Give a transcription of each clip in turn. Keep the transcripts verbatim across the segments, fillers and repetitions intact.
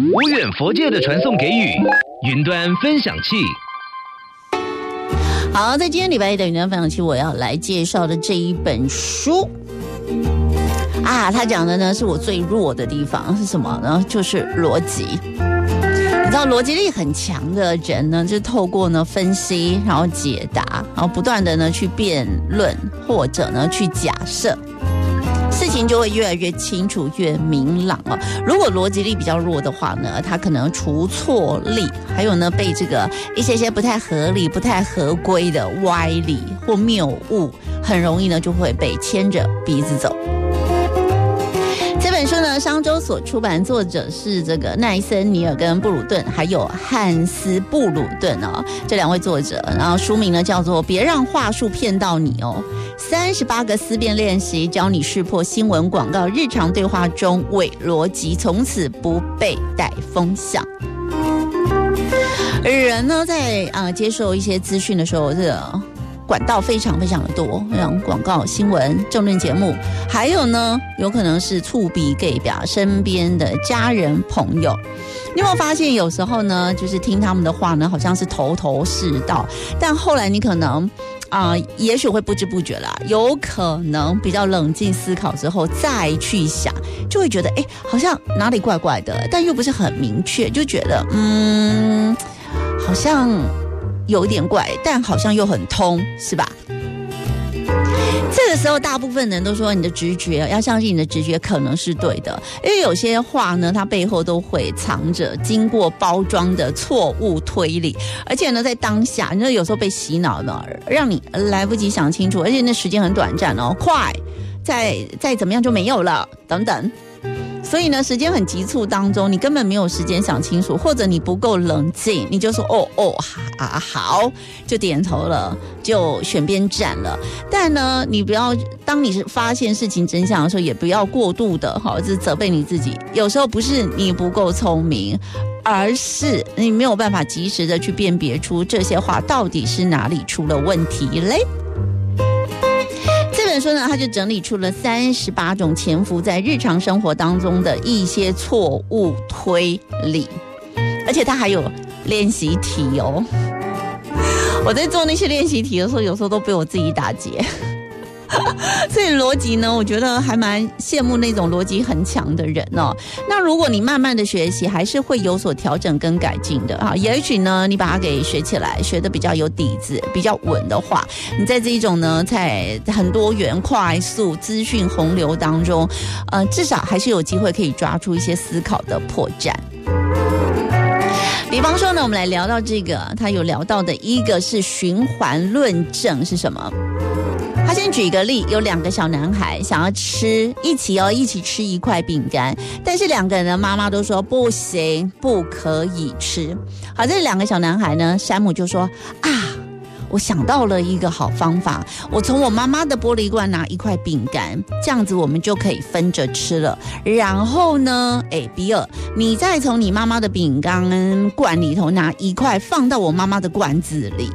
无远佛界的传送给予，云端分享器。 好，在今天礼拜一的云端分享器，我要来介绍的这一本书啊，他讲的呢是我最弱的地方是什么呢？就是逻辑。你知道逻辑力很强的人呢，就透过呢分析，然后解答，然后不断的呢去辩论，或者呢去假设，事情就会越来越清楚，越明朗哦。如果逻辑力比较弱的话呢，他可能除错力，还有呢被这个一些些不太合理、不太合规的歪理或谬误，很容易呢就会被牵着鼻子走。这本书呢，商周所出版，作者是这个奈森尼尔跟布鲁顿，还有汉斯布鲁顿哦，这两位作者。然后书名呢叫做《别让话术骗到你》哦，三十八个思辨练习，教你识破新闻、广告、日常对话中伪逻辑，从此不被带风向。人呢，在呃接受一些资讯的时候，这个管道非常非常的多，像广告、新闻、政论节目，还有呢，有可能是触鼻给表身边的家人朋友。你有没有发现，有时候呢，就是听他们的话呢，好像是头头是道，但后来你可能啊、呃，也许会不知不觉啦，有可能比较冷静思考之后再去想，就会觉得哎，好像哪里怪怪的，但又不是很明确，就觉得嗯，好像有点怪，但好像又很通，是吧？这个时候大部分人都说你的直觉，要相信你的直觉可能是对的，因为有些话呢，它背后都会藏着经过包装的错误推理，而且呢在当下，你知道有时候被洗脑呢，让你来不及想清楚，而且那时间很短暂哦，快再再怎么样就没有了等等。所以呢，时间很急促当中，你根本没有时间想清楚，或者你不够冷静，你就说哦哦啊好，就点头了，就选边站了。但呢，你不要当你是发现事情真相的时候，也不要过度的哈，就是责备你自己。有时候不是你不够聪明，而是你没有办法及时的去辨别出这些话到底是哪里出了问题嘞。这本书呢，它就整理出了三十八种潜伏在日常生活当中的一些错误推理，而且它还有练习题哦。我在做那些练习题的时候，有时候都被我自己打结。所以逻辑呢，我觉得还蛮羡慕那种逻辑很强的人哦。那如果你慢慢的学习，还是会有所调整跟改进的啊。也许呢，你把它给学起来，学得比较有底子、比较稳的话，你在这一种呢，在很多元、快速资讯洪流当中，呃，至少还是有机会可以抓出一些思考的破绽。比方说呢，我们来聊到这个，他有聊到的一个是循环论证是什么？他先举一个例，有两个小男孩想要吃一起哦，一起吃一块饼干，但是两个人的妈妈都说不行，不可以吃。好，这两个小男孩呢，山姆就说啊，我想到了一个好方法，我从我妈妈的玻璃罐拿一块饼干，这样子我们就可以分着吃了。然后呢，哎，比尔，你再从你妈妈的饼干罐里头拿一块放到我妈妈的罐子里。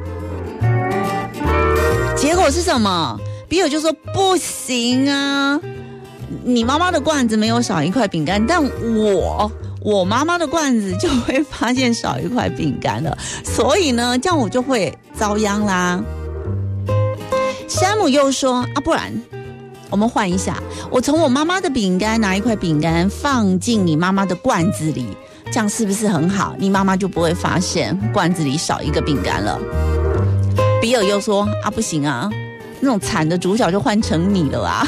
结果是什么？比尔就说不行啊，你妈妈的罐子没有少一块饼干，但我我妈妈的罐子就会发现少一块饼干了，所以呢，这样我就会遭殃啦。山姆又说啊，不然我们换一下，我从我妈妈的饼干拿一块饼干放进你妈妈的罐子里，这样是不是很好？你妈妈就不会发现罐子里少一个饼干了。比尔又说啊，不行啊，那种惨的主角就换成你了啊，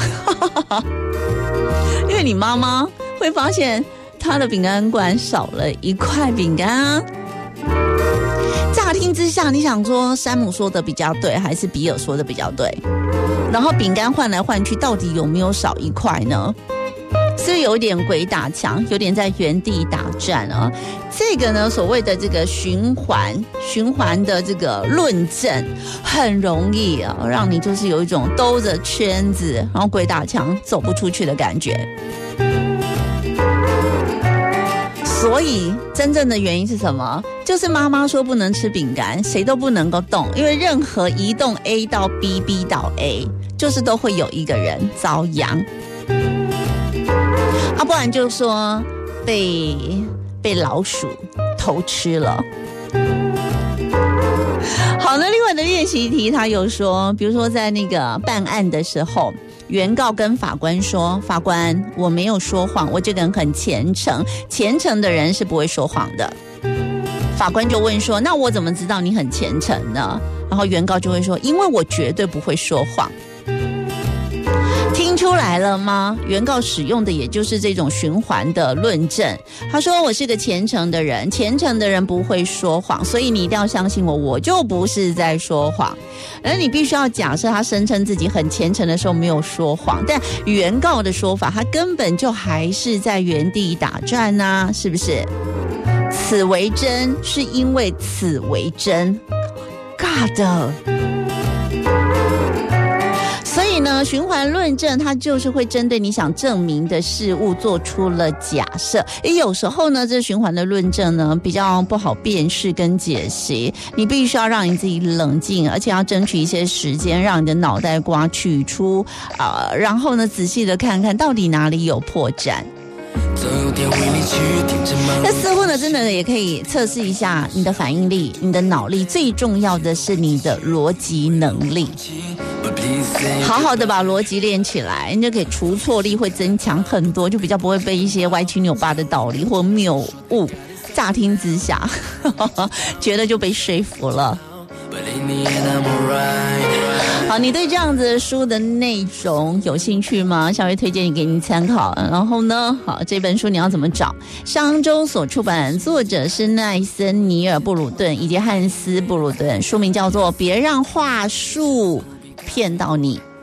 因为你妈妈会发现她的饼干罐少了一块饼干啊。乍听之下，你想说山姆说的比较对，还是比尔说的比较对？然后饼干换来换去，到底有没有少一块呢？是不是有一点鬼打墙，有点在原地打战啊？这个呢，所谓的这个循环循环的这个论证，很容易啊，让你就是有一种兜着圈子，然后鬼打墙走不出去的感觉。所以真正的原因是什么？就是妈妈说不能吃饼干，谁都不能够动，因为任何移动 A 到 B、B 到 A， 就是都会有一个人遭殃。啊，不然就说被被老鼠偷吃了。好，那另外的练习题他有说，比如说在那个办案的时候，原告跟法官说，法官，我没有说谎，我这个人很虔诚，虔诚的人是不会说谎的。法官就问说，那我怎么知道你很虔诚呢？然后原告就会说，因为我绝对不会说谎。听出来了吗？原告使用的也就是这种循环的论证。他说，我是个虔诚的人，虔诚的人不会说谎，所以你一定要相信我，我就不是在说谎。而你必须要假设他声称自己很虔诚的时候没有说谎，但原告的说法他根本就还是在原地打转啊，是不是？此为真是因为此为真 God。所以呢，循环论证它就是会针对你想证明的事物做出了假设。也有时候呢，这循环的论证呢比较不好辨识跟解析，你必须要让你自己冷静，而且要争取一些时间，让你的脑袋瓜取出啊、呃，然后呢仔细的看看到底哪里有破绽。那似乎呢，真的也可以测试一下你的反应力、你的脑力，最重要的是你的逻辑能力。好好的把逻辑练起来，你就可以除错力会增强很多，就比较不会被一些歪七扭八的道理或谬误乍听之下觉得就被说服了。好，你对这样子书的内容有兴趣吗？稍微推荐你给你参考。然后呢，好，这本书你要怎么找？商周所出版，作者是奈森尼尔布鲁顿以及汉斯布鲁顿，书名叫做《别让话术骗到你》。